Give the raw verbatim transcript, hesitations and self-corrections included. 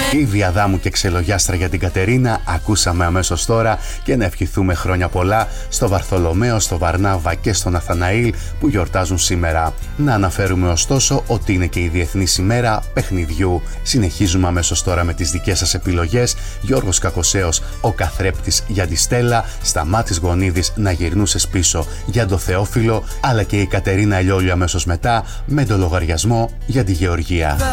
Ήδη Αδάμου και ξελογιάστρα για την Κατερίνα ακούσαμε αμέσως τώρα, και να ευχηθούμε χρόνια πολλά στο Βαρθολομαίο, στο Βαρνάβα και στον Αθαναήλ που γιορτάζουν σήμερα. Να αναφέρουμε ωστόσο ότι είναι και η Διεθνής ημέρα παιχνιδιού. Συνεχίζουμε αμέσως τώρα με τις δικές σας επιλογές. Γιώργος Κακοσέος, ο καθρέπτης για τη Στέλλα, Σταμάτης Γονίδης, να γυρνούσες πίσω για το Θεόφιλο, αλλά και η Κατερίνα Λιόλιο αμέσως μετά με το λογαριασμό για τη Γεωργία.